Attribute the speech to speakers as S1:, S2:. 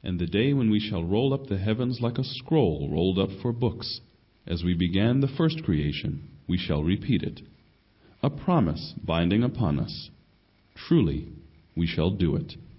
S1: and the day when we shall roll up the heavens like a scroll rolled up for books. As we began the first creation, we shall repeat it. A promise binding upon us. Truly, we shall do it.